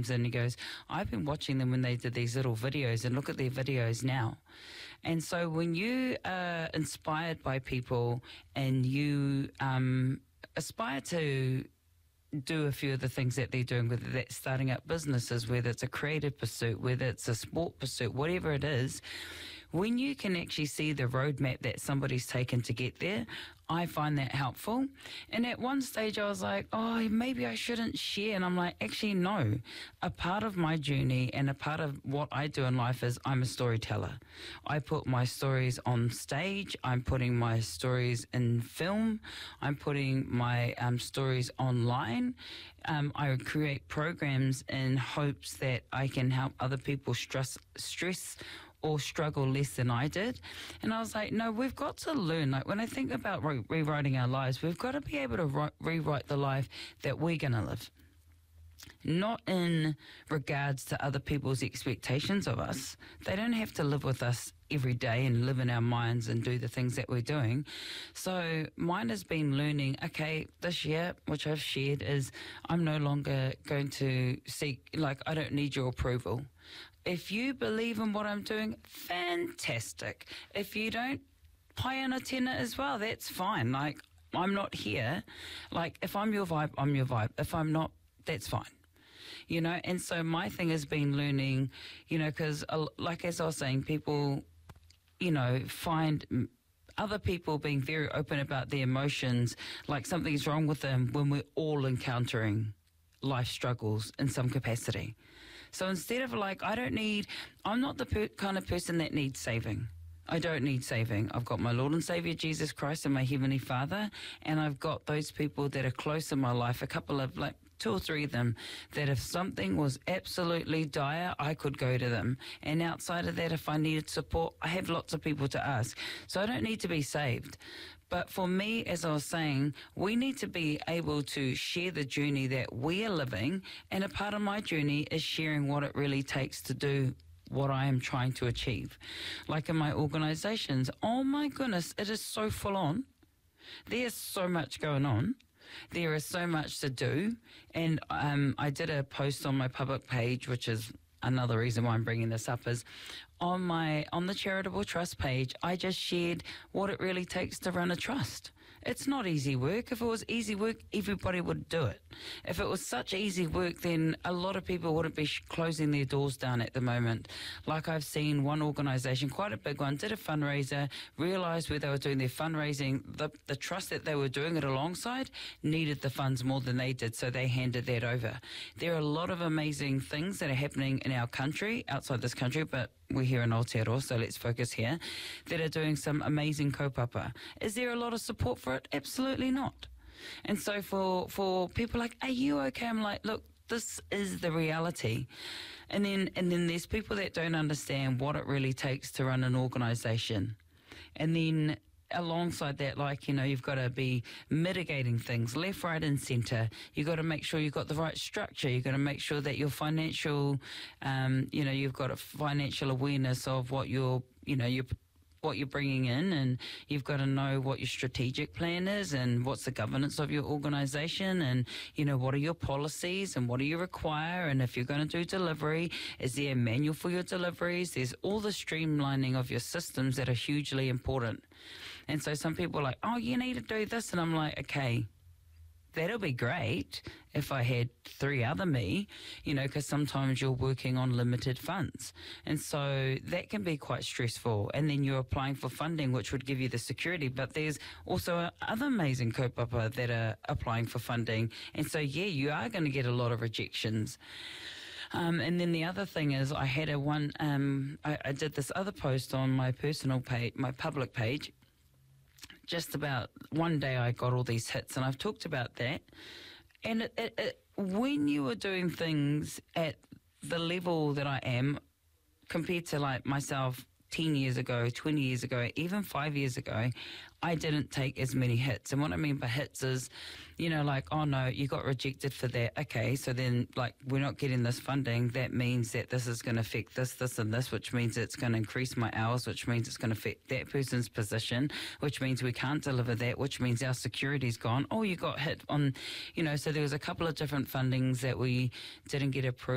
comes in, he goes, I've been watching them when they did these little videos, and look at their videos now. And so when you are inspired by people and you aspire to do a few of the things that they're doing, whether that's starting up businesses, whether it's a creative pursuit, whether it's a sport pursuit, whatever it is, when you can actually see the roadmap that somebody's taken to get there, I find that helpful. And at one stage I was like, oh, maybe I shouldn't share. And I'm like, actually, no. A part of my journey and a part of what I do in life is I'm a storyteller. I put my stories on stage. I'm putting my stories in film. I'm putting my stories online. I create programs in hopes that I can help other people stress or struggle less than I did. And I was like, no, we've got to learn. Like, when I think about rewriting our lives, we've got to be able to rewrite the life that we're going to live. Not in regards to other people's expectations of us. They don't have to live with us every day and live in our minds and do the things that we're doing. So mine has been learning, okay, this year, which I've shared, is I'm no longer going to seek, like, I don't need your approval. If you believe in what I'm doing, fantastic. If you don't, pie in a tenner as well, that's fine. Like, I'm not here. Like, if I'm your vibe, I'm your vibe. If I'm not, that's fine. You know, and so my thing has been learning, you know, because like as I was saying, people, you know, find other people being very open about their emotions, like something's wrong with them when we're all encountering life struggles in some capacity. So instead of like, I'm not the kind of person that needs saving. I don't need saving. I've got my Lord and Saviour Jesus Christ and my Heavenly Father, and I've got those people that are close in my life, a couple of, like, 2 or 3 of them, that if something was absolutely dire, I could go to them. And outside of that, if I needed support, I have lots of people to ask. So I don't need to be saved. But for me, as I was saying, we need to be able to share the journey that we are living, and a part of my journey is sharing what it really takes to do what I am trying to achieve. Like in my organisations, oh my goodness, it is so full on. There's so much going on. There is so much to do. And I did a post on my public page, which is another reason why I'm bringing this up, is on the charitable trust page, I just shared what it really takes to run a trust. It's not easy work. If it was easy work, everybody would do it. If it was such easy work, then a lot of people wouldn't be closing their doors down at the moment. Like I've seen one organisation, quite a big one, did a fundraiser, realised where they were doing their fundraising, the trust that they were doing it alongside needed the funds more than they did, so they handed that over. There are a lot of amazing things that are happening in our country, outside this country, but we're here in Aotearoa, so let's focus here, that are doing some amazing kaupapa. Is there a lot of support for it? Absolutely not. And so for people like, are you okay? I'm like, look, this is the reality. And then there's people that don't understand what it really takes to run an organisation. And then alongside that, like, you know, you've got to be mitigating things left, right and centre. You've got to make sure you've got the right structure. You've got to make sure that your financial, you've got a financial awareness of what you're bringing in, and you've got to know what your strategic plan is and what's the governance of your organisation, and, you know, what are your policies and what do you require, and if you're going to do delivery, is there a manual for your deliveries? There's all the streamlining of your systems that are hugely important. And so some people are like, oh, you need to do this, and I'm like, okay, that'll be great if I had 3 other me, you know, because sometimes you're working on limited funds. And so that can be quite stressful. And then you're applying for funding, which would give you the security. But there's also other amazing kaupapa that are applying for funding. And so, yeah, you are going to get a lot of rejections. And then the other thing is I had I did this other post on my personal page, my public page, just about one day I got all these hits, and I've talked about that. And when you are doing things at the level that I am, compared to like myself 10 years ago, 20 years ago, even 5 years ago, I didn't take as many hits. And what I mean by hits is, you know, like, oh no, you got rejected for that. Okay, so then, like, we're not getting this funding. That means that this is going to affect this, this and this, which means it's going to increase my hours, which means it's going to affect that person's position, which means we can't deliver that, which means our security's gone. Oh, you got hit on, you know, so there was a couple of different fundings that we didn't get approved.